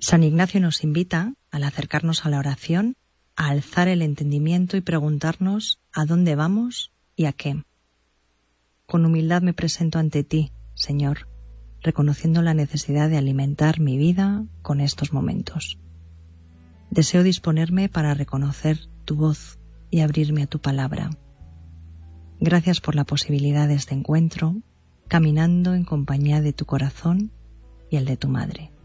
San Ignacio nos invita, al acercarnos a la oración, a alzar el entendimiento y preguntarnos a dónde vamos y a qué. Con humildad me presento ante ti, Señor, reconociendo la necesidad de alimentar mi vida con estos momentos. Deseo disponerme para reconocer tu voz y abrirme a tu palabra. Gracias por la posibilidad de este encuentro, caminando en compañía de tu corazón y el de tu madre.